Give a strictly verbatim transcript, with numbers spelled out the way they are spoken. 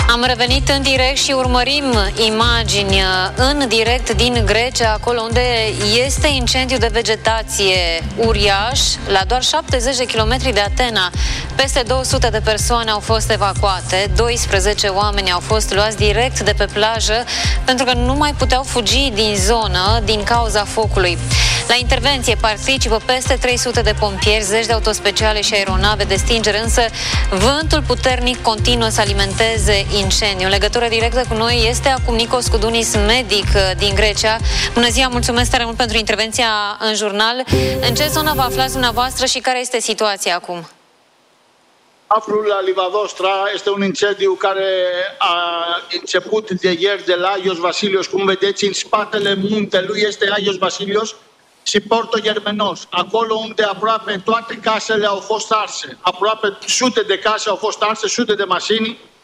Am revenit în direct și urmărim imagini în direct din Grecia, acolo unde este incendiu de vegetație uriaș, la doar șaptezeci de kilometri de Atena. Peste două sute de persoane au fost evacuate, doisprezece oameni au fost luați direct de pe plajă pentru că nu mai puteau fugi din zonă din cauza focului. La intervenție participă peste trei sute de pompieri, zeci de autospeciale și aeronave de stingere, însă vântul puternic continuă să alimenteze incendiu. În legătură directă cu noi este acum Nikos Koudunis, medic din Grecia. Bună ziua, mulțumesc tare mult pentru intervenția în jurnal. În ce zonă vă aflați dumneavoastră și care este situația acum? Aflul la Livadostra este un incendiu care a început de ieri de la Agios Vasilios. Cum vedeți, în spatele muntelui este Agios Vasilios și Porto Germenos, acolo unde aproape toate casele au fost arse. Aproape sute de case au fost arse, sute de mașini